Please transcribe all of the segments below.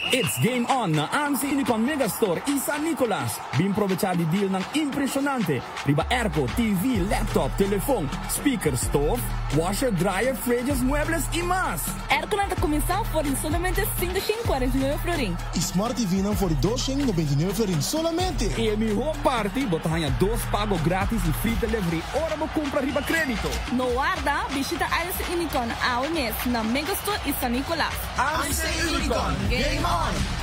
It's game on na AMC Unicon Megastore e San Nicolas. Bimprovechadi deal ng impresionante. Riba airco, TV, laptop, telefone, speaker, stove, washer, dryer, fridges, muebles y más. Airco na comenzão por solamente 549 florin. E Smart TV não por 299 florin solamente. E mi whole party, botahanha 2 pago grátis e free delivery. Ora mo compra riba crédito. No guarda, visita AMC Unicon ao mês na Megastore e San Nicolas. AMC Unicon, game on!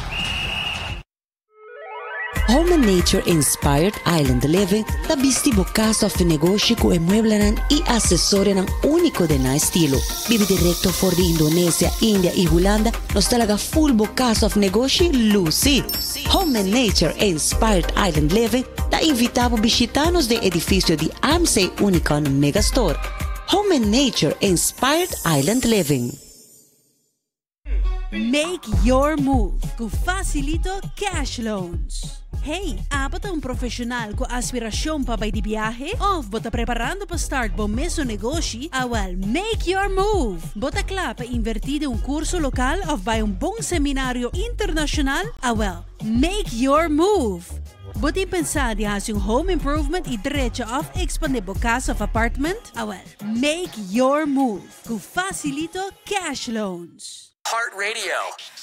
Home and Nature Inspired Island Living tabisti bocaso of negócio ko emueblanan i asesore ng único de na estilo. Bibi directo for di Indonesia, India y Holanda nos talaga full bocaso of negócio Lucy. Home and Nature Inspired Island Living ta invitabo bisitanos de edificio di AMC Unicon Megastore. Home and Nature Inspired Island Living. Make your move com Facilito Cash Loans. Hey, apat ang profesional com aspirasyon pa ba di biyahe? O bota preparando pa start bom meso negócio? Awal, make your move! Bota kla pa invertido un curso lokal of by un bong seminaryo internasyonal? Awal, make your move! Buti pensar di has yung home improvement i diretso of expandebo casa of apartment? Awal, make your move com Facilito Cash Loans. Heart Radio.